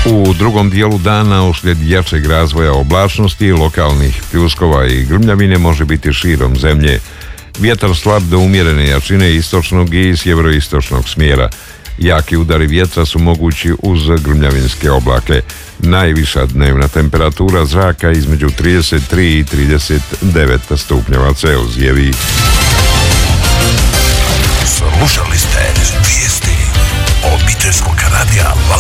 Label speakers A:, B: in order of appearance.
A: U drugom dijelu dana uslijed jačeg razvoja oblačnosti, lokalnih pljuskova i grmljavine može biti širom zemlje. Vjetar slab do umjerene jačine istočnog i sjeveroistočnog smjera. Jaki udari vjetra su mogući uz grmljavinske oblake. Najviša dnevna temperatura zraka između 33 i 39 stupnjeva Celzijevi.
B: Slušali ste vijesti obiteljskog radija